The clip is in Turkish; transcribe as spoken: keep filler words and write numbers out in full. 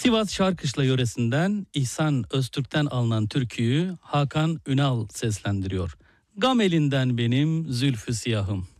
Sivas Şarkışla yöresinden İhsan Öztürk'ten alınan türküyü Hakan Ünal seslendiriyor. Gam elinden benim zülfü siyahım.